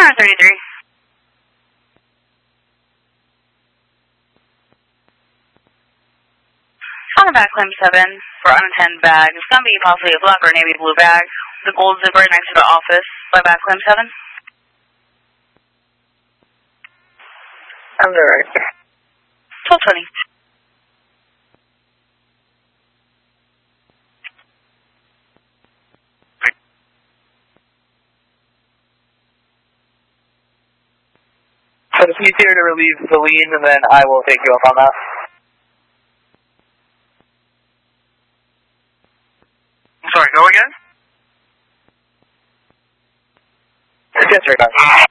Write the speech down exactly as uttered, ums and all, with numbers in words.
nine thirty-three. On the back, claim seven for unattended bag. It's going to be possibly a black or navy blue bag. The gold zipper next to the office by back, claim seven. I'm there, right? twelve twenty. So it's easier to relieve the lien, and then I will take you up on that. I'm sorry, go again? Yes, sir, Doctor